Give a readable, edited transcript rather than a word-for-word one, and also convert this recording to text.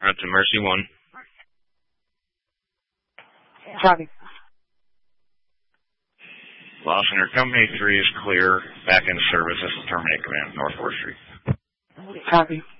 Out to Mercy 1. Copy. Lost Center Company 3 is clear. Back in service. This is terminate command, North 4th Street. Copy.